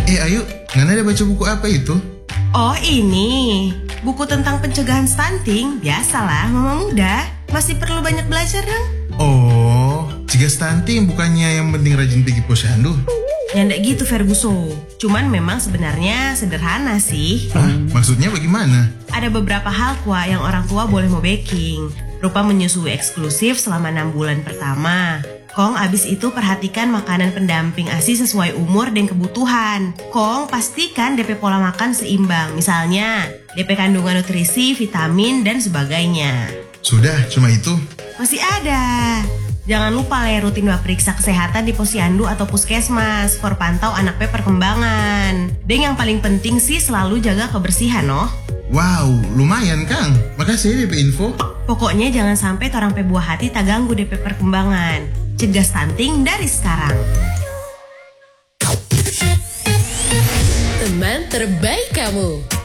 Ayu, Ngana ada baca buku apa itu? Oh ini, buku tentang pencegahan stunting. Biasalah, mama muda. Masih perlu banyak belajar dong. Oh, cegah stunting bukannya yang penting rajin pergi posyandu? Ya ndak gitu Ferguson. Cuman memang sebenarnya sederhana sih. Hah? Maksudnya bagaimana? Ada beberapa hal yang orang tua boleh mau baking. Rupa menyusui eksklusif selama 6 bulan pertama. Kong abis itu perhatikan makanan pendamping ASI sesuai umur dan kebutuhan. Kong pastikan DP pola makan seimbang. Misalnya DP kandungan nutrisi, vitamin, dan sebagainya. Sudah, cuma itu? Masih ada. Jangan lupa rutin periksa kesehatan di posyandu atau puskesmas for pantau anak perkembangan. Dan yang paling penting sih selalu jaga kebersihan noh. Wow, lumayan Kang. Makasih DP info. Pokoknya jangan sampai torang buah hati tak ganggu DP perkembangan. Cegah stunting dari sekarang. Teman terbaik kamu.